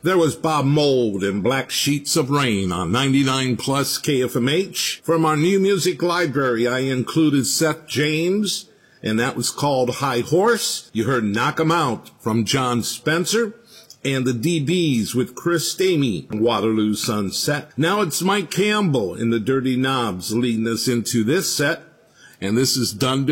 There was Bob Mould and Black Sheets of Rain on 99 plus KFMH. From our new music library, I included Seth James, and that was called High Horse. You heard Knock 'Em Out from John Spencer, and the DBs with Chris Stamey and Waterloo Sunset. Now it's Mike Campbell and the Dirty Knobs leading us into this set, and this is Done